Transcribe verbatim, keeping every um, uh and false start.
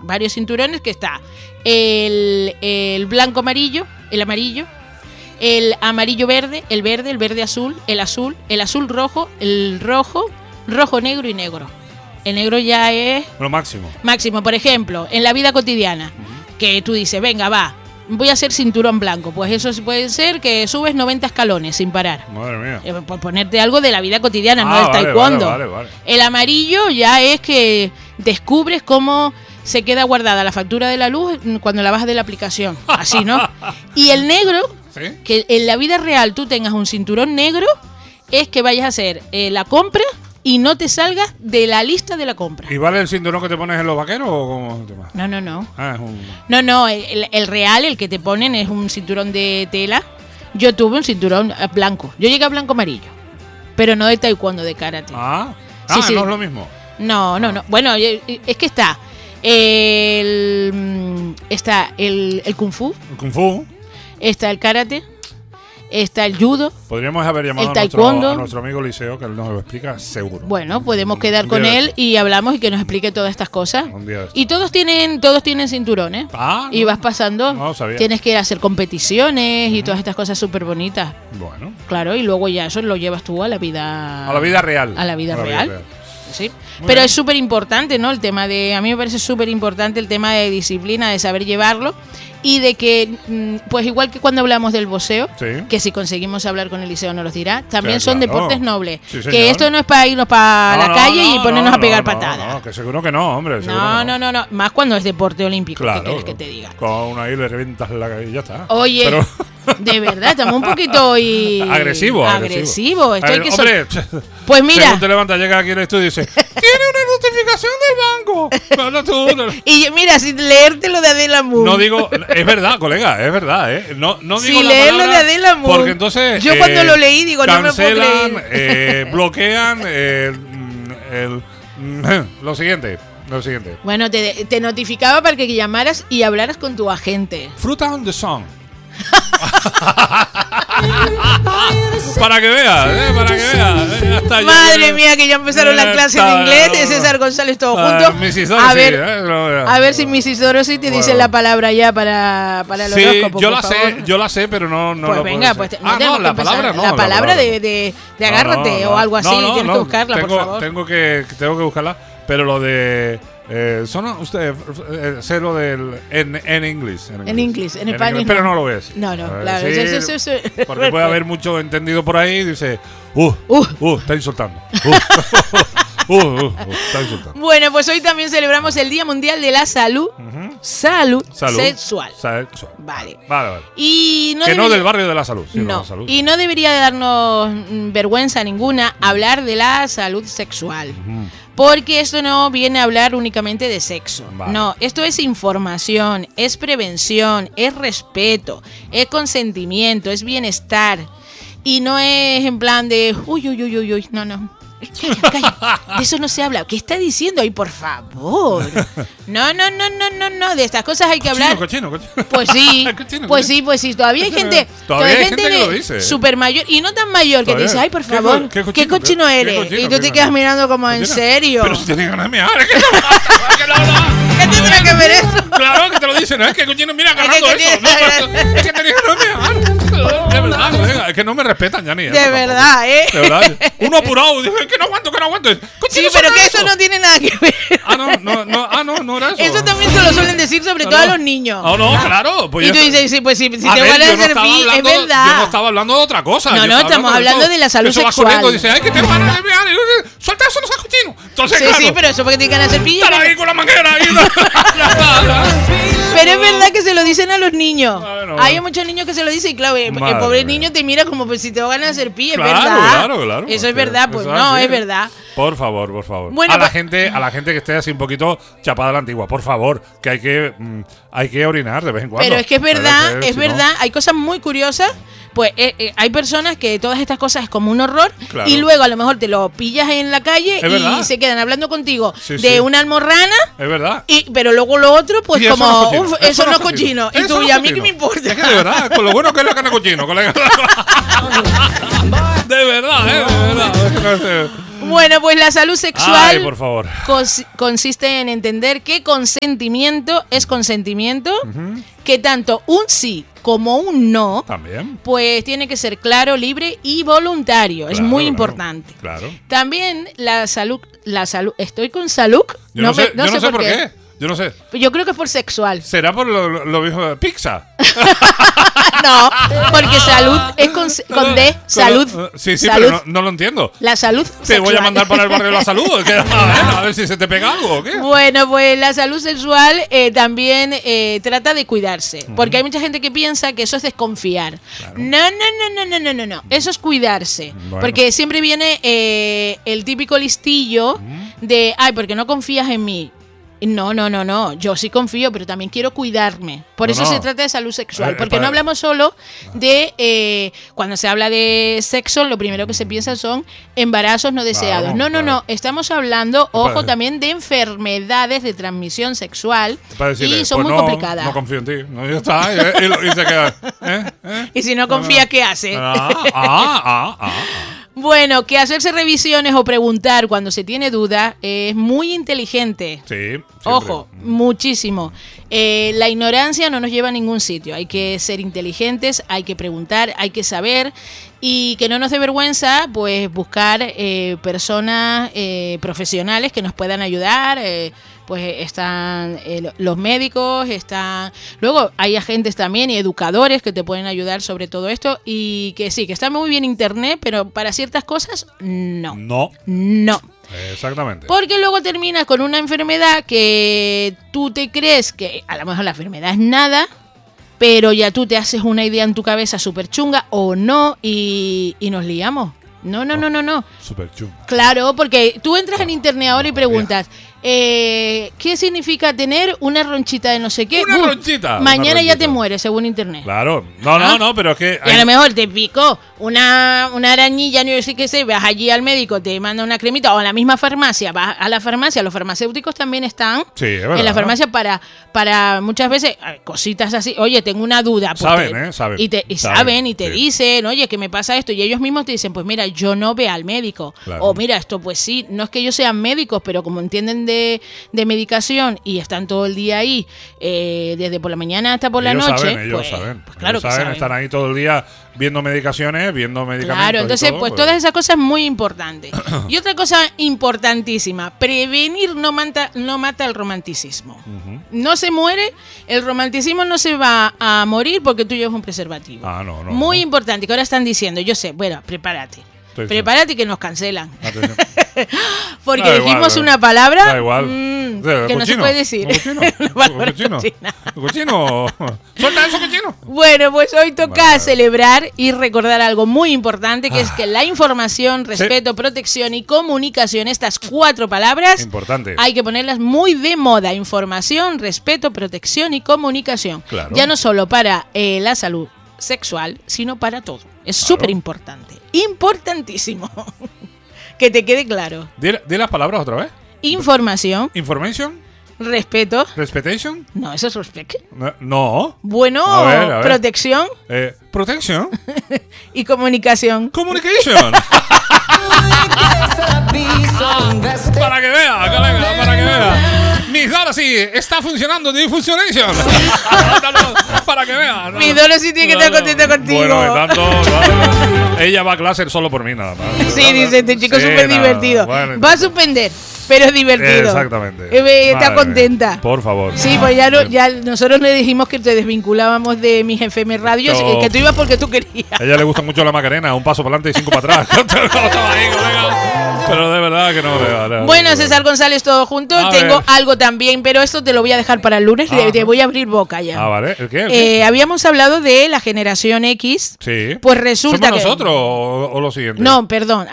varios cinturones que está el, el blanco amarillo, el amarillo, el amarillo verde, el verde, el verde azul, el azul, el azul rojo, el rojo, rojo negro y negro. El negro ya es... Lo máximo. Máximo, por ejemplo, en la vida cotidiana, uh-huh. que tú dices, venga, va, voy a hacer cinturón blanco. Pues eso puede ser que subes noventa escalones sin parar. Madre mía. Eh, por ponerte algo de la vida cotidiana, ah, no del vale, taekwondo. Vale, vale, vale. El amarillo ya es que descubres cómo se queda guardada la factura de la luz cuando la bajas de la aplicación. Así, ¿no? Y el negro, ¿sí? Que en la vida real tú tengas un cinturón negro, es que vayas a hacer eh, la compra y no te salgas de la lista de la compra. ¿Y vale el cinturón que te pones en los vaqueros o cómo te va? No, no, no. Ah, es un... No, no, el, el real, el que te ponen es un cinturón de tela. Yo tuve un cinturón blanco. Yo llegué a blanco amarillo, pero no de taekwondo, de karate. Ah, sí, ah sí. No es lo mismo. No, no, no. Bueno, es que está el está el, el kung fu. El kung fu. Está el karate. Está el judo. Podríamos haber llamado el a nuestro, taekwondo. a nuestro amigo Liceo, que él nos lo explica seguro. Bueno, podemos quedar con él y hablamos y que nos explique todas estas cosas. Un día de esto. Y todos tienen todos tienen cinturones. Ah, y no, vas pasando. No sabía. Tienes que ir a hacer competiciones uh-huh. y todas estas cosas súper bonitas. Bueno. Claro, y luego ya eso lo llevas tú a la vida... A la vida real. A la vida, a la real. vida real. Sí. Muy Pero bien. es súper importante, ¿no? El tema de... A mí me parece súper importante el tema de disciplina, de saber llevarlo. Y de que, pues igual que cuando hablamos del boxeo, sí. que si conseguimos hablar con Eliseo nos los dirá, también sí, son claro. deportes nobles. Sí, que esto no es para irnos para no, la no, calle no, y ponernos no, a pegar no, patadas. No, no, que seguro que no, hombre. No, no, no, no, no. Más cuando es deporte olímpico, claro, ¿qué quieres que te diga? Con una I le revientas la y ya está. Oye, Pero... de verdad, estamos un poquito hoy... agresivo, agresivo. Esto hay que hombre, sol... Pues mira... Según te levantas, llega aquí al estudio y dice ¡tiene una notificación del banco! Bueno, tú, y mira, sin leerte lo de Adela Moon. No digo... Es verdad, colega, es verdad, ¿eh? No, no digo sin la leer lo palabra de Adela Moon. Porque entonces... Yo eh, cuando lo leí digo, no me lo puedo cancelan, creer. eh, bloquean eh, el, lo siguiente... Lo siguiente. Bueno, te, te notificaba para que llamaras y hablaras con tu agente. Fruta on the sun. Para que veas, ¿eh? Para que veas. ¿eh? Hasta Madre ya, mía, que ya empezaron las clases de inglés de César González todos juntos. Uh, a ver, sí, ¿eh? no, no, a ver si Missis Dorothy te bueno. dicen la palabra ya para, para el sí, horóscopo. yo por la favor. sé, yo la sé, pero no, no pues lo venga, puedo pues decir. no Ah, tenemos no, que la empezar. palabra no. La la palabra palabra. de, de, de No, agárrate no, no, o algo así, no, no, tienes no, que buscarla, tengo, por favor. Tengo que, tengo que buscarla, pero lo de... Eh, son ustedes, eh, sé lo del en, en inglés. En inglés, en español. Pero no lo voy a decir. No, no, Eh, claro. sí, Eso, eso, eso, eso. porque puede haber mucho entendido por ahí y dice, uh, Uh. uh, está insultando. Uh, uh, uh, uh, está insultando. Bueno, pues hoy también celebramos el Día Mundial de la Salud, Uh-huh. salud, Salud. sexual. Sexual. Vale. Vale, vale. Y no que no debería- del barrio de la salud, sino No, la salud. y no debería de darnos mm, vergüenza ninguna hablar de la salud sexual. Ujú. Porque esto no viene a hablar únicamente de sexo. Vale. No, esto es información, es prevención, es respeto, es consentimiento, es bienestar. Y no es en plan de, uy, uy, uy, uy, uy, no, no. Calla, calla. De eso no se habla. ¿Qué está diciendo? Ay, por favor. No, no, no, no, no, no. De estas cosas hay que Cochino, hablar. cochino, cochino. Pues sí, Cochino, pues cochino. sí, pues sí. Todavía hay gente, Todavía hay gente que de lo dice. super mayor y no tan mayor que te Todavía. dice, ay, por ¿Qué favor, co- qué qué cochino? cochino ¿Qué eres. cochino? Y tú ¿Qué te quedas cochino? mirando como en Cochino. serio. Pero si tienes ganas de mear, es que no, es que no, no. ¿Qué tendrá que ver eso? Claro que te lo dicen, ¿no? Es que cochino, mira, agarrando que eso. tiene- No, es que tenías ganas de mear. De verdad, colega, es que no me respetan ya ni. De eso verdad, ¿eh? tampoco. De verdad. Uno apurado, dice, que no aguanto, que no aguanto. Sí, Cochino, pero saca que eso no tiene nada que ver. Ah, no, no, no, ah, no, no era eso. Eso también se lo suelen decir sobre No, todo a no. los niños. Oh, no, claro. Pues Y ya tú está. dices, sí, pues sí, si A te ver, van a yo no hacer estaba pi, es hablando- Yo no verdad. estaba hablando de otra cosa. No, yo no, estaba estamos hablando esto. de la salud Eso va sexual. corriendo y dice, ay, que te van a mear. Suelta eso, no seas cochino. Entonces, Sí, claro, sí, pero eso porque te van a hacer pi. estar ahí con la manguera. Ahí, ya está, ya. Pero es verdad que se lo dicen a los niños. Bueno, Hay bueno. muchos niños que se lo dicen y claro, el, el Madre pobre mía. niño te mira como pues, si te van a hacer pi, es Claro, verdad. claro, claro. Eso es porque verdad, pues eso no, así. es verdad. Por favor, por favor. Bueno, a la pues- gente, a la gente que esté así un poquito chapada a la antigua, por favor, que hay que mm, hay que orinar de vez en cuando. Pero es que es verdad, Pero es si no- verdad, hay cosas muy curiosas. Pues eh, eh, hay personas que todas estas cosas es como un horror Claro. y luego a lo mejor te lo pillas en la calle Es y verdad. se quedan hablando contigo Sí, de sí. una almorrana. Es verdad. Y, pero luego lo otro, pues Y eso como, no es cochino, uf, eso, no es cochino. Y Eso tú, no ¿y es a mí qué cochino. me importa? Es que de verdad, con lo bueno que es la carne cochino, colega. De verdad, eh, de verdad. Es que no sé. Bueno, pues la salud sexual Ay, por favor. cons- consiste en entender que consentimiento es consentimiento, Ujú. que tanto un sí como un no, También. pues tiene que ser claro, libre y voluntario. Es Claro, muy claro, importante. Claro. También la salud, la salud, ¿estoy con salud? Yo no, me- sé, yo no sé por qué. Yo no sé. Yo creo que es por sexual. ¿Será por lo, lo, lo mismo de pizza? No, porque salud es con, con D, salud. Con- Sí, sí, salud. pero no, no lo entiendo. La salud Te voy a sexual. mandar para el barrio de la salud. ¿Qué? A, ver, a ver si se te pega algo o qué. Bueno, pues la salud sexual eh, también eh, trata de cuidarse, porque hay mucha gente que piensa que eso es desconfiar. Claro. No, no, no, no, no, no, no, no, eso es cuidarse, Bueno. porque siempre viene eh, el típico listillo de, ay, porque no confías en mí. No, no, no, no. Yo sí confío, pero también quiero cuidarme. Por No, eso no. se trata de salud sexual. Eh, eh, Porque para- no hablamos solo de... eh, cuando se habla de sexo, lo primero que se piensa son embarazos no deseados. Claro, no, no, claro. no. Estamos hablando, para- ojo, también de enfermedades de transmisión sexual. Para decirle, Y son pues muy no, complicadas. No confío en ti. No, ya está. Y, y- y se queda. ¿Eh? ¿Eh? Y si no confía, ¿qué hace? Ah, ah, ah, ah, ah. Bueno, que hacerse revisiones o preguntar cuando se tiene duda es muy inteligente. Sí. siempre. Ojo, muchísimo. Eh, la ignorancia no nos lleva a ningún sitio. Hay que ser inteligentes, hay que preguntar, hay que saber y que no nos dé vergüenza, pues buscar eh, personas eh, profesionales que nos puedan ayudar. Eh, pues están eh, los médicos, están... Luego hay agentes también y educadores que te pueden ayudar sobre todo esto y que sí, que está muy bien internet, pero para ciertas cosas, no. No. No. Exactamente. Porque luego terminas con una enfermedad que tú te crees que a lo mejor la enfermedad es nada, pero ya tú te haces una idea en tu cabeza súper chunga o no y, y nos liamos. No, no, no, no, no. Súper chungo. Claro, porque tú entras en internet ahora y preguntas, eh, ¿qué significa tener una ronchita de no sé qué? Una Bum, ronchita, una Mañana ya ronchita. te mueres, según internet. Claro. No, Ah. no, no, pero es que. Y a hay- lo mejor te picó una, una arañilla, no sé qué sé, vas allí al médico, te manda una cremita, o a la misma farmacia, vas a la farmacia, los farmacéuticos también están Sí, es verdad. en la farmacia para, para muchas veces, eh, cositas así, oye, tengo una duda. pues Saben, te- ¿eh? Saben. Y, te, y Saben, saben, y te sí. dicen, oye, que me pasa esto, y ellos mismos te dicen, pues mira, yo no ve al médico. Claro. O mira, esto pues sí, no es que ellos sean médicos, pero como entienden de, de medicación y están todo el día ahí, eh, desde por la mañana hasta por la ellos noche, saben, ellos pues, saben. pues claro Ellos que saben, saben. están ahí todo el día viendo medicaciones, viendo medicamentos. Claro, y entonces todo, pues todas esas cosas muy importantes. Y otra cosa importantísima, prevenir no mata, no mata el romanticismo. Ujú. No se muere, el romanticismo no se va a morir porque tú llevas un preservativo. Ah, no, no. muy no. importante, que ahora están diciendo, yo sé, bueno, prepárate. Estoy Prepárate que nos cancelan. Atención. Porque Da igual, dijimos da- una palabra Da igual. mm, O sea, que no se cochino, puede decir. cochino, Una palabra cochino, cochina. cochino. Suelta eso, cochino. Bueno, pues hoy toca Vale. celebrar y recordar algo muy importante, que es que la información, respeto, protección y comunicación, estas cuatro palabras, Importante. hay que ponerlas muy de moda. Información, respeto, protección y comunicación. Claro. Ya no solo para eh, la salud sexual, sino para todo. Es súper importante. Importantísimo. Que te quede claro. Di, di las palabras otra vez. Información, Information, respeto. Respectation. No, eso es respeto. No. no. Bueno, A ver, a ver. protección Eh, protection. y comunicación. Communication. Para que vea, colega, para que vea. Mis ahora sí, está funcionando Diffusionation. Para que vea. Mi Doro sí tiene que estar contenta contigo. Bueno, de tanto, claro. Ella va a clase solo por mí, nada más. Sí, dice este chico Sí, súper nada, divertido. bueno, Va a suspender, pero es divertido. Exactamente. Eh, Está Madre contenta. mía, por favor. Sí, pues ya, no- ya nosotros le dijimos que te desvinculábamos de mis F M Radios, No. eh, que tú ibas porque tú querías. A ella le gusta mucho la Macarena, un paso para adelante y cinco para atrás. Estaba ahí, colega. Pero de verdad que no. de- de- Bueno, de- César González, todo junto. A Tengo ver. algo también, pero esto te lo voy a dejar para el lunes. Ajá. Le- Te voy a abrir boca ya. Ah, vale. ¿El qué? ¿El qué? Eh, habíamos hablado de la generación X. Sí. Pues resulta ¿Somos que... nosotros o, o lo siguiente? No, perdón.